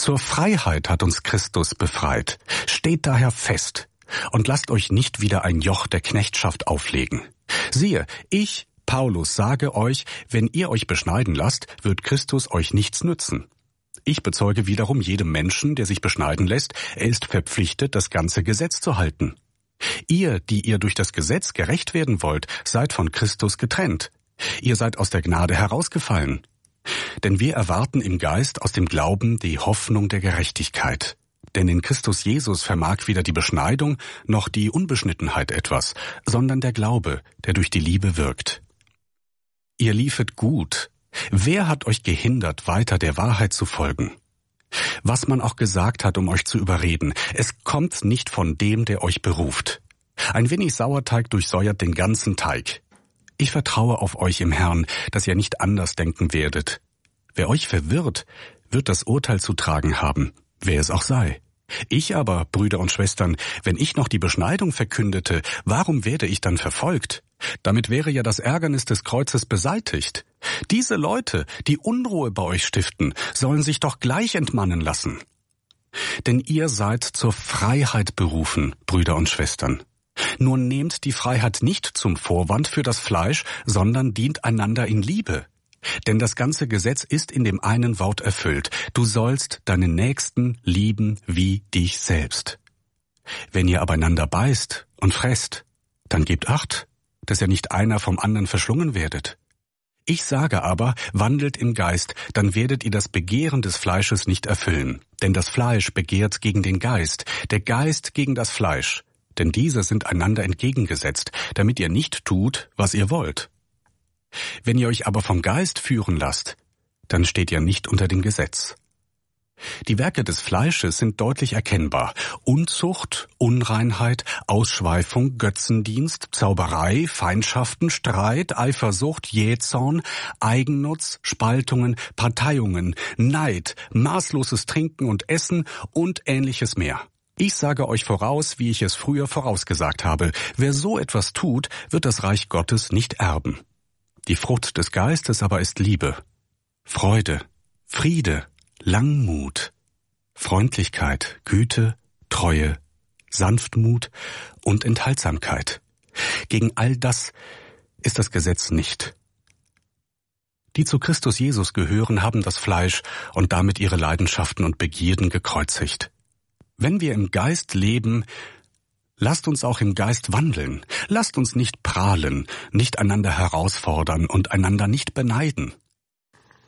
Zur Freiheit hat uns Christus befreit. Steht daher fest und lasst euch nicht wieder ein Joch der Knechtschaft auflegen. Siehe, ich, Paulus, sage euch, wenn ihr euch beschneiden lasst, wird Christus euch nichts nützen. Ich bezeuge wiederum jedem Menschen, der sich beschneiden lässt, er ist verpflichtet, das ganze Gesetz zu halten. Ihr, die ihr durch das Gesetz gerecht werden wollt, seid von Christus getrennt. Ihr seid aus der Gnade herausgefallen. Denn wir erwarten im Geist aus dem Glauben die Hoffnung der Gerechtigkeit. Denn in Christus Jesus vermag weder die Beschneidung noch die Unbeschnittenheit etwas, sondern der Glaube, der durch die Liebe wirkt. Ihr liefet gut. Wer hat euch gehindert, weiter der Wahrheit zu folgen? Was man auch gesagt hat, um euch zu überreden, es kommt nicht von dem, der euch beruft. Ein wenig Sauerteig durchsäuert den ganzen Teig. Ich vertraue auf euch im Herrn, dass ihr nicht anders denken werdet. Wer euch verwirrt, wird das Urteil zu tragen haben, wer es auch sei. Ich aber, Brüder und Schwestern, wenn ich noch die Beschneidung verkündete, warum werde ich dann verfolgt? Damit wäre ja das Ärgernis des Kreuzes beseitigt. Diese Leute, die Unruhe bei euch stiften, sollen sich doch gleich entmannen lassen. Denn ihr seid zur Freiheit berufen, Brüder und Schwestern. Nur nehmt die Freiheit nicht zum Vorwand für das Fleisch, sondern dient einander in Liebe. Denn das ganze Gesetz ist in dem einen Wort erfüllt. Du sollst deinen Nächsten lieben wie dich selbst. Wenn ihr aber einander beißt und fresst, dann gebt Acht, dass ihr nicht einer vom anderen verschlungen werdet. Ich sage aber, wandelt im Geist, dann werdet ihr das Begehren des Fleisches nicht erfüllen. Denn das Fleisch begehrt gegen den Geist, der Geist gegen das Fleisch. Denn diese sind einander entgegengesetzt, damit ihr nicht tut, was ihr wollt. Wenn ihr euch aber vom Geist führen lasst, dann steht ihr nicht unter dem Gesetz. Die Werke des Fleisches sind deutlich erkennbar. Unzucht, Unreinheit, Ausschweifung, Götzendienst, Zauberei, Feindschaften, Streit, Eifersucht, Jähzorn, Eigennutz, Spaltungen, Parteiungen, Neid, maßloses Trinken und Essen und Ähnliches mehr. Ich sage euch voraus, wie ich es früher vorausgesagt habe, wer so etwas tut, wird das Reich Gottes nicht erben. Die Frucht des Geistes aber ist Liebe, Freude, Friede, Langmut, Freundlichkeit, Güte, Treue, Sanftmut und Enthaltsamkeit. Gegen all das ist das Gesetz nicht. Die zu Christus Jesus gehören, haben das Fleisch und damit ihre Leidenschaften und Begierden gekreuzigt. Wenn wir im Geist leben, lasst uns auch im Geist wandeln. Lasst uns nicht prahlen, nicht einander herausfordern und einander nicht beneiden.